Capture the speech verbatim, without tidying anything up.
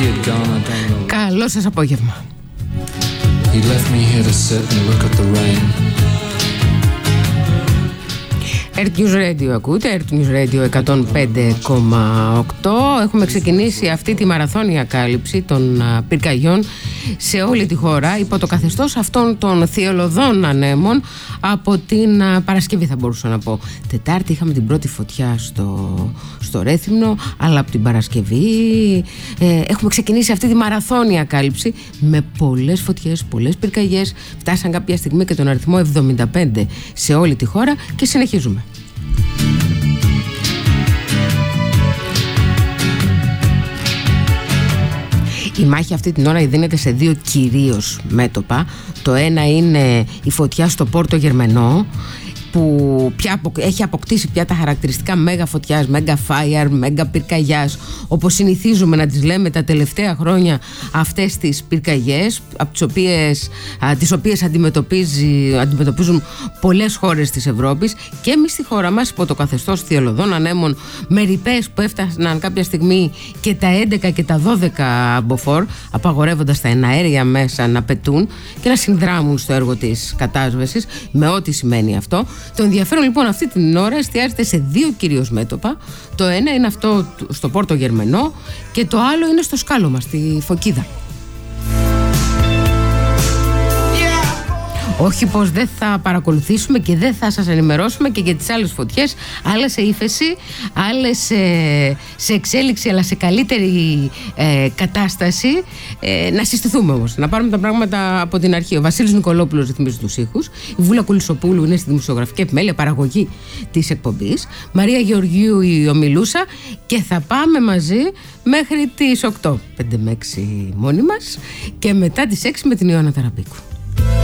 Καλό σας απόγευμα. He left me here to sit and look at the rain. Earth News Radio ακούτε, Earth News Radio εκατόν πέντε κόμμα οκτώ. Έχουμε ξεκινήσει αυτή τη μαραθώνια κάλυψη των πυρκαγιών σε όλη τη χώρα υπό το καθεστώς αυτών των θειολωδών ανέμων από την Παρασκευή, θα μπορούσα να πω. Τετάρτη είχαμε την πρώτη φωτιά στο, στο Ρέθυμνο, αλλά από την Παρασκευή ε, έχουμε ξεκινήσει αυτή τη μαραθώνια κάλυψη με πολλές φωτιές, πολλές πυρκαγιές. Φτάσαν κάποια στιγμή και τον αριθμό εβδομήντα πέντε σε όλη τη χώρα και συνεχίζουμε. Η μάχη αυτή την ώρα δίνεται σε δύο κυρίως μέτωπα. Το ένα είναι η φωτιά στο Πόρτο Γερμενό, που πια έχει αποκτήσει πια τα χαρακτηριστικά μέγα φωτιάς, μέγα fire, μέγα πυρκαγιάς, όπως συνηθίζουμε να τις λέμε τα τελευταία χρόνια αυτές τις πυρκαγιές, από τις οποίες, α, τις οποίες αντιμετωπίζει, αντιμετωπίζουν πολλές χώρες της Ευρώπης, και εμείς στη χώρα μας υπό το καθεστώς θειολωδών ανέμων με ρηπές που έφτασαν κάποια στιγμή και τα έντεκα και τα δώδεκα μποφόρ, απαγορεύοντας τα εναέρια μέσα να πετούν και να συνδράμουν στο έργο της κατάσβεσης, με ό,τι σημαίνει αυτό. Το ενδιαφέρον λοιπόν αυτή την ώρα εστιάζεται σε δύο κυρίως μέτωπα. Το ένα είναι αυτό στο Πόρτο Γερμενό και το άλλο είναι στο σκάλωμα, στη Φωκίδα. Όχι πως δεν θα παρακολουθήσουμε και δεν θα σας ενημερώσουμε και για τις άλλες φωτιές, άλλες σε ύφεση, άλλες σε, σε εξέλιξη, αλλά σε καλύτερη ε, κατάσταση. Ε, να συστηθούμε όμως, να πάρουμε τα πράγματα από την αρχή. Ο Βασίλης Νικολόπουλος ρυθμίζει τους ήχους, η Βούλα Κουλισσοπούλου είναι στη δημοσιογραφική επιμέλεια, παραγωγή της εκπομπής, Μαρία Γεωργίου η ομιλούσα, και θα πάμε μαζί μέχρι τις οκτώ, πέντε με έξι μόνοι μας, και μετά τις έξι με την Ιωάννα Ταραπίκου.